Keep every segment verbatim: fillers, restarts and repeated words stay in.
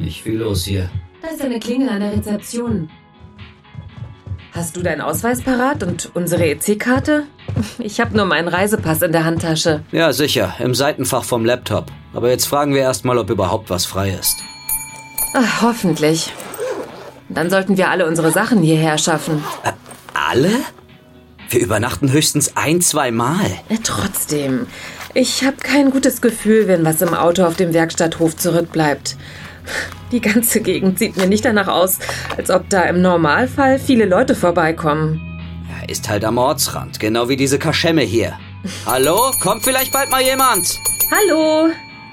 nicht viel los hier. Da ist eine Klingel an der Rezeption. Hast du deinen Ausweis parat und unsere E C-Karte? Ich habe nur meinen Reisepass in der Handtasche. Ja, sicher, im Seitenfach vom Laptop. Aber jetzt fragen wir erstmal, ob überhaupt was frei ist. Ach, hoffentlich. Dann sollten wir alle unsere Sachen hierher schaffen. Äh, alle? Wir übernachten höchstens ein, zwei Mal. Äh, trotzdem. Ich habe kein gutes Gefühl, wenn was im Auto auf dem Werkstatthof zurückbleibt. Die ganze Gegend sieht mir nicht danach aus, als ob da im Normalfall viele Leute vorbeikommen. Ja, ist halt am Ortsrand, genau wie diese Kaschemme hier. Hallo? Kommt vielleicht bald mal jemand? Hallo?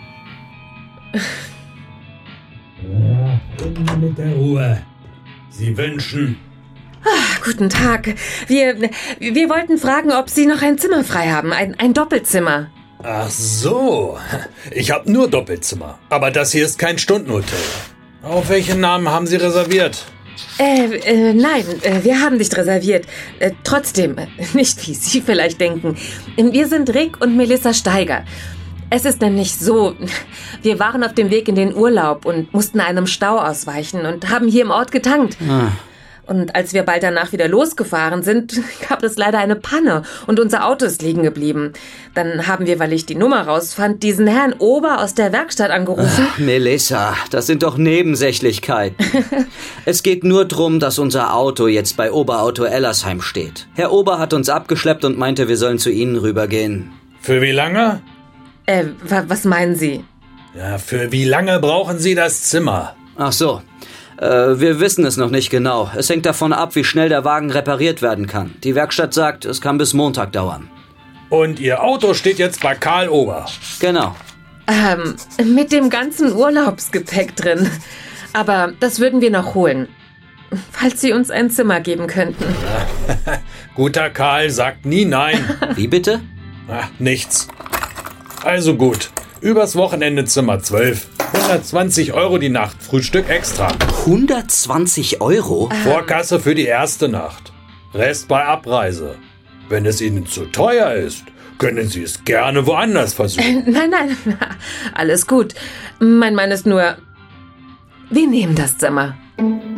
Ja, immer mit der Ruhe. Sie wünschen... Ah, guten Tag. Wir, wir wollten fragen, ob Sie noch ein Zimmer frei haben, ein, ein Doppelzimmer. Ach so, ich habe nur Doppelzimmer. Aber das hier ist kein Stundenhotel. Auf welchen Namen haben Sie reserviert? Äh, äh, nein, äh, wir haben nicht reserviert. Äh, trotzdem, äh, nicht wie Sie vielleicht denken. Wir sind Rick und Melissa Steiger. Es ist nämlich so, wir waren auf dem Weg in den Urlaub und mussten einem Stau ausweichen und haben hier im Ort getankt. Ah. Und als wir bald danach wieder losgefahren sind, gab es leider eine Panne und unser Auto ist liegen geblieben. Dann haben wir, weil ich die Nummer rausfand, diesen Herrn Ober aus der Werkstatt angerufen. Ach, Melissa, das sind doch Nebensächlichkeiten. Es geht nur drum, dass unser Auto jetzt bei Oberauto Ellersheim steht. Herr Ober hat uns abgeschleppt und meinte, wir sollen zu Ihnen rübergehen. Für wie lange? Äh, was meinen Sie? Ja, für wie lange brauchen Sie das Zimmer? Ach so. Äh, wir wissen es noch nicht genau. Es hängt davon ab, wie schnell der Wagen repariert werden kann. Die Werkstatt sagt, es kann bis Montag dauern. Und Ihr Auto steht jetzt bei Karl Ober? Genau. Ähm, mit dem ganzen Urlaubsgepäck drin. Aber das würden wir noch holen. Falls Sie uns ein Zimmer geben könnten. Guter Karl sagt nie nein. Wie bitte? Ach, nichts. Also gut. Übers Wochenende Zimmer zwölf. hundertzwanzig Euro die Nacht. Frühstück extra. hundertzwanzig Euro? Ähm. Vorkasse für die erste Nacht. Rest bei Abreise. Wenn es Ihnen zu teuer ist, können Sie es gerne woanders versuchen. Äh, nein, nein. Alles gut. Mein Mann ist nur... Wir nehmen das Zimmer.